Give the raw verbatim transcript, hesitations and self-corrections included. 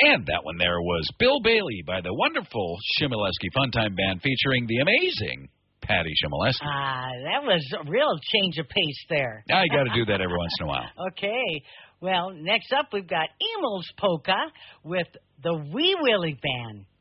And that one there was Bill Bailey by the wonderful Shimoleski Funtime Band featuring the amazing Patty Shimoleski. Ah, that was a real change of pace there. Now you got to do that every once in a while. Okay. Well, next up we've got Emil's Polka with the Wee Willie Band.